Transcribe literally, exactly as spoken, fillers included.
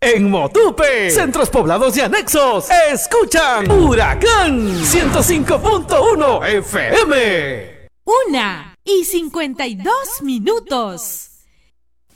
En Motupe, centros poblados y anexos, escuchan Huracán ciento cinco punto uno F M. Una y cincuenta y dos minutos.